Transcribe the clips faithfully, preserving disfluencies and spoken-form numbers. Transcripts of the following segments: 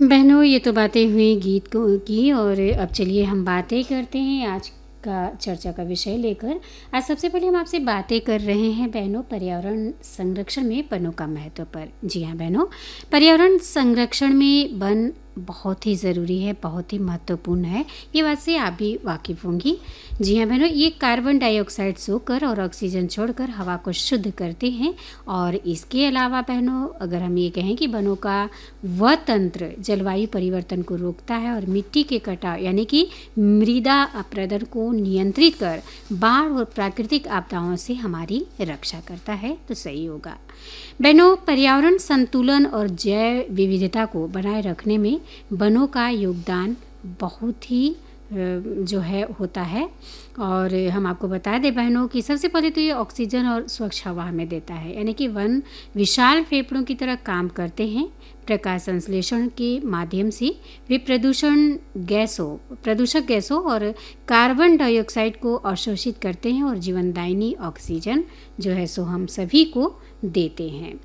बहनों, ये तो बातें हुई गीत को की और अब चलिए हम बातें करते हैं आज का चर्चा का विषय लेकर। आज सबसे पहले हम आपसे बातें कर रहे हैं बहनों पर्यावरण संरक्षण में वनों का महत्व पर। जी हाँ बहनों, पर्यावरण संरक्षण में वन बहुत ही ज़रूरी है, बहुत ही महत्वपूर्ण है। ये बात से आप भी वाकिफ़ होंगी। जी हाँ बहनों, ये कार्बन डाइऑक्साइड सोकर और ऑक्सीजन छोड़कर हवा को शुद्ध करते हैं। और इसके अलावा बहनों, अगर हम ये कहें कि वनों का वह तंत्र जलवायु परिवर्तन को रोकता है और मिट्टी के कटाव यानी कि मृदा अपरदन को नियंत्रित कर बाढ़ और प्राकृतिक आपदाओं से हमारी रक्षा करता है, तो सही होगा। बहनों, पर्यावरण संतुलन और जैव विविधता को बनाए रखने में वनों का योगदान बहुत ही जो है होता है। और हम आपको बता दें बहनों कि सबसे पहले तो ये ऑक्सीजन और स्वच्छ हवा हमें देता है, यानी कि वन विशाल फेफड़ों की तरह काम करते हैं। प्रकाश संश्लेषण के माध्यम से वे प्रदूषण गैसों प्रदूषक गैसों और कार्बन डाइऑक्साइड को अवशोषित करते हैं और जीवनदायिनी ऑक्सीजन जो है सो हम सभी को देते हैं।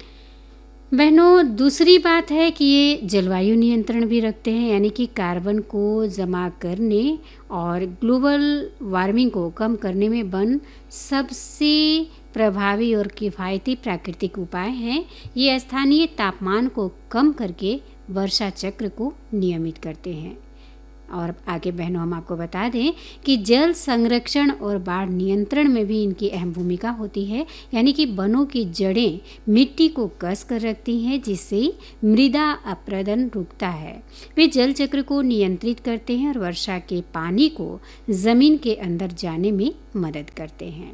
बहनों, दूसरी बात है कि ये जलवायु नियंत्रण भी रखते हैं, यानी कि कार्बन को जमा करने और ग्लोबल वार्मिंग को कम करने में वन सबसे प्रभावी और किफ़ायती प्राकृतिक उपाय हैं। ये स्थानीय तापमान को कम करके वर्षा चक्र को नियमित करते हैं। और आगे बहनों हम आपको बता दें कि जल संरक्षण और बाढ़ नियंत्रण में भी इनकी अहम भूमिका होती है, यानी कि वनों की जड़ें मिट्टी को कस कर रखती हैं, जिससे मृदा अपरदन रुकता है। वे जल चक्र को नियंत्रित करते हैं और वर्षा के पानी को ज़मीन के अंदर जाने में मदद करते हैं।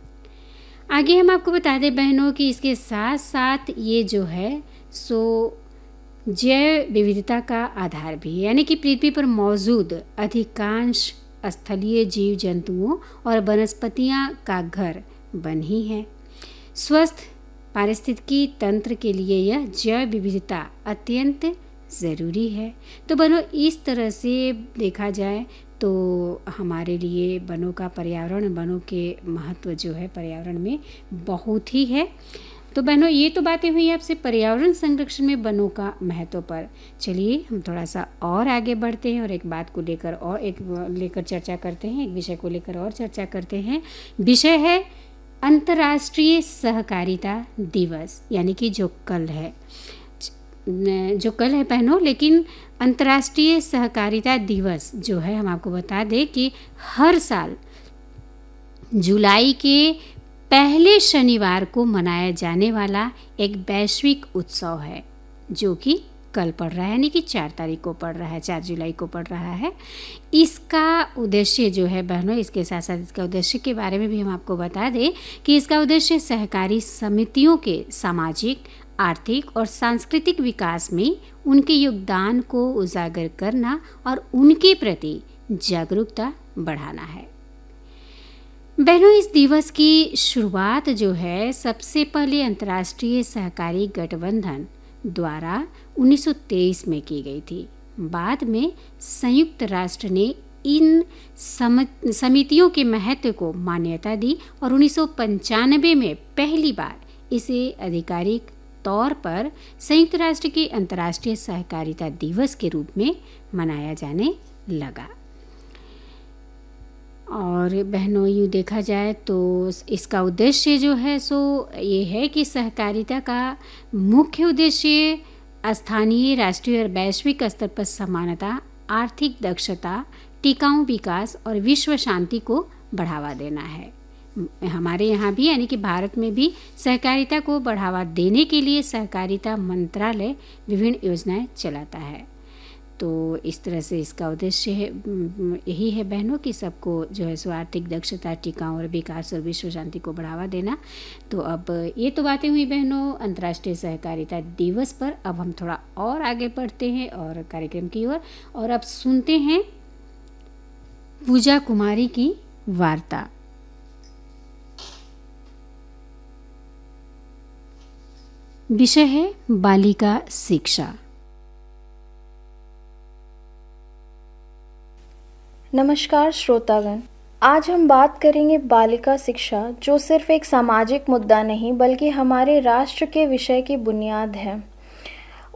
आगे हम आपको बता दें बहनों कि इसके साथ साथ ये जो है सो जैव विविधता का आधार भी है, यानी कि पृथ्वी पर मौजूद अधिकांश स्थलीय जीव जंतुओं और वनस्पतियां का घर वन ही है। स्वस्थ पारिस्थितिकी तंत्र के लिए यह जैव विविधता अत्यंत ज़रूरी है। तो बनो इस तरह से देखा जाए तो हमारे लिए वनों का पर्यावरण वनों के महत्व जो है पर्यावरण में बहुत ही है। तो बहनों, ये तो बातें हुई आपसे पर्यावरण संरक्षण में वनों का महत्व पर। चलिए हम थोड़ा सा और आगे बढ़ते हैं और एक बात को लेकर और एक लेकर चर्चा करते हैं, एक विषय को लेकर और चर्चा करते हैं। विषय है अंतर्राष्ट्रीय सहकारिता दिवस, यानी कि जो कल है जो कल है बहनों। लेकिन अंतर्राष्ट्रीय सहकारिता दिवस जो है, हम आपको बता दें कि हर साल जुलाई के पहले शनिवार को मनाया जाने वाला एक वैश्विक उत्सव है, जो कि कल पड़ रहा है, यानी कि चार तारीख को पड़ रहा है, चार जुलाई को पड़ रहा है। इसका उद्देश्य जो है बहनों, इसके साथ साथ इसका उद्देश्य के बारे में भी हम आपको बता दें कि इसका उद्देश्य सहकारी समितियों के सामाजिक, आर्थिक और सांस्कृतिक विकास में उनके योगदान को उजागर करना और उनके प्रति जागरूकता बढ़ाना है। बहनों, इस दिवस की शुरुआत जो है सबसे पहले अंतर्राष्ट्रीय सहकारी गठबंधन द्वारा उन्नीस सौ तेईस में की गई थी। बाद में संयुक्त राष्ट्र ने इन समितियों के महत्व को मान्यता दी और उन्नीस सौ पंचानवे में पहली बार इसे आधिकारिक तौर पर संयुक्त राष्ट्र के अंतर्राष्ट्रीय सहकारिता दिवस के रूप में मनाया जाने लगा। और बहनों, यूँ देखा जाए तो इसका उद्देश्य जो है सो ये है कि सहकारिता का मुख्य उद्देश्य स्थानीय, राष्ट्रीय और वैश्विक स्तर पर समानता, आर्थिक दक्षता, टिकाऊ विकास और विश्व शांति को बढ़ावा देना है। हमारे यहाँ भी, यानी कि भारत में भी सहकारिता को बढ़ावा देने के लिए सहकारिता मंत्रालय विभिन्न योजनाएं चलाता है। तो इस तरह से इसका उद्देश्य है यही है बहनों कि सबको जो है सो आर्थिक दक्षता, टिकाऊ और विकास और विश्व शांति को बढ़ावा देना। तो अब ये तो बातें हुई बहनों अंतर्राष्ट्रीय सहकारिता दिवस पर। अब हम थोड़ा और आगे बढ़ते हैं और कार्यक्रम की ओर और, और अब सुनते हैं पूजा कुमारी की वार्ता। विषय है बालिका शिक्षा। नमस्कार श्रोतागण, आज हम बात करेंगे बालिका शिक्षा, जो सिर्फ एक सामाजिक मुद्दा नहीं बल्कि हमारे राष्ट्र के विषय की बुनियाद है।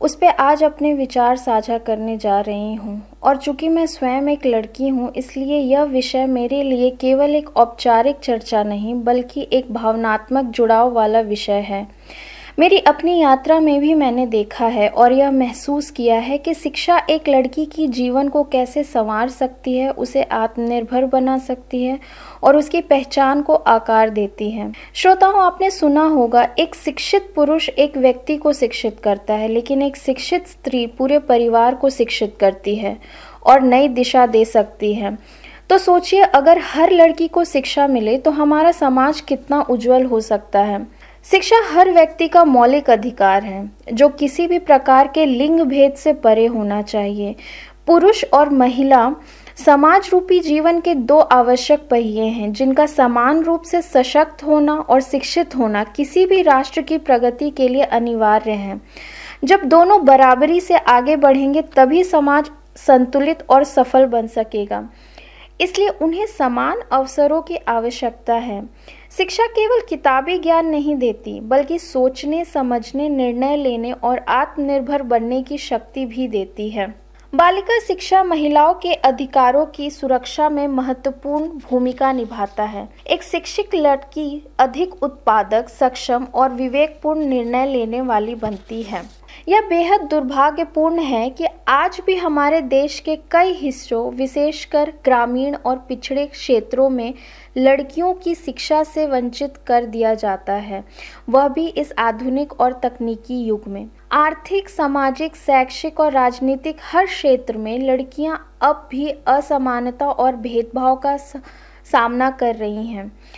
उस पे आज अपने विचार साझा करने जा रही हूँ। और चूंकि मैं स्वयं एक लड़की हूँ, इसलिए यह विषय मेरे लिए केवल एक औपचारिक चर्चा नहीं बल्कि एक भावनात्मक जुड़ाव वाला विषय है। मेरी अपनी यात्रा में भी मैंने देखा है और यह महसूस किया है कि शिक्षा एक लड़की की जीवन को कैसे संवार सकती है, उसे आत्मनिर्भर बना सकती है और उसकी पहचान को आकार देती है। श्रोताओं, आपने सुना होगा, एक शिक्षित पुरुष एक व्यक्ति को शिक्षित करता है, लेकिन एक शिक्षित स्त्री पूरे परिवार को शिक्षित करती है और नई दिशा दे सकती है। तो सोचिए, अगर हर लड़की को शिक्षा मिले तो हमारा समाज कितना उज्जवल हो सकता है। शिक्षा हर व्यक्ति का मौलिक अधिकार है, जो किसी भी प्रकार के लिंग भेद से परे होना चाहिए। पुरुष और महिला समाज रूपी जीवन के दो आवश्यक पहिए हैं, जिनका समान रूप से सशक्त होना और शिक्षित होना किसी भी राष्ट्र की प्रगति के लिए अनिवार्य है। जब दोनों बराबरी से आगे बढ़ेंगे तभी समाज संतुलित और सफल बन सकेगा। इसलिए उन्हें समान अवसरों की आवश्यकता है। शिक्षा केवल किताबी ज्ञान नहीं देती, बल्कि सोचने, समझने, निर्णय लेने और आत्मनिर्भर बनने की शक्ति भी देती है। बालिका शिक्षा महिलाओं के अधिकारों की सुरक्षा में महत्वपूर्ण भूमिका निभाता है। एक शिक्षित लड़की अधिक उत्पादक, सक्षम और विवेकपूर्ण निर्णय लेने वाली बनती है। यह बेहद दुर्भाग्यपूर्ण है कि आज भी हमारे देश के कई हिस्सों, विशेषकर ग्रामीण और पिछड़े क्षेत्रों में लड़कियों की शिक्षा से वंचित कर दिया जाता है, वह भी इस आधुनिक और तकनीकी युग में। आर्थिक, सामाजिक, शैक्षिक और राजनीतिक हर क्षेत्र में लड़कियां अब भी असमानता और भेदभाव का सामना कर रही हैं।